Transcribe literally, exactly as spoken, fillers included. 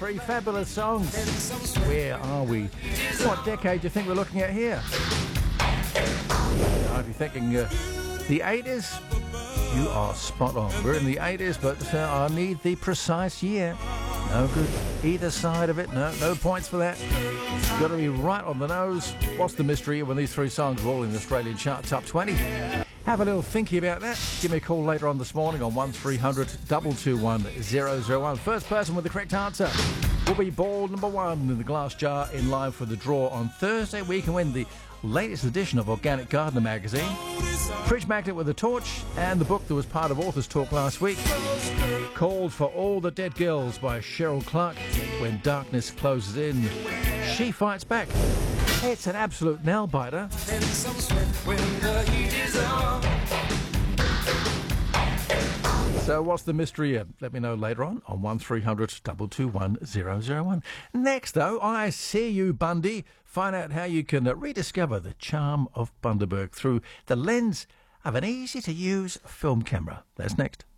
Three fabulous songs. Where are we? What decade do you think we're looking at here? Now, if you're thinking uh, the eighties, you are spot on. We're in the eighties, but uh, I need the precise year. No good either side of it. No, no points for that. Got to be right on the nose. What's the mystery when these three songs were all in the Australian chart top twenty? Have a little thinky about that. Give me a call later on this morning on one three hundred two two one zero zero one. First person with the correct answer will be ball number one in the glass jar in line for the draw on Thursday. We can win the latest edition of Organic Gardener magazine, fridge magnet with a torch, and the book that was part of Authors Talk last week, called For All the Dead Girls by Cheryl Clark. When darkness closes in, she fights back. It's an absolute nail-biter. So what's the mystery? Uh, let me know later on on one three hundred two two one zero zero one. Next, though, I See You, Bundy. Find out how you can uh, rediscover the charm of Bundaberg through the lens of an easy-to-use film camera. That's next.